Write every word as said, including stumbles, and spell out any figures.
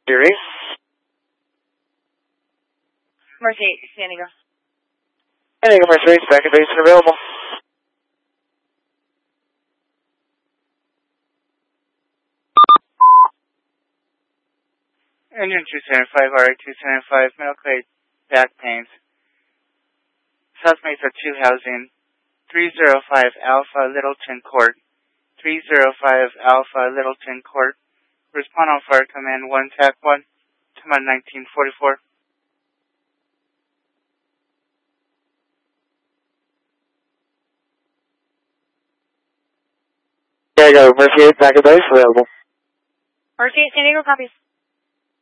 Series. Mercy eight, San Diego. San Diego Mercy eight, back at base and available. Engine two seventy-five, R A two seventy-five, middle clay back pains. South Mesa two housing, three oh five Alpha Littleton Court, three oh five Alpha Littleton Court. Respond on fire command one, T A C one, command nineteen forty-four. There you go, Mercy eight, back at base, available. Mercy eight, San Diego, copies.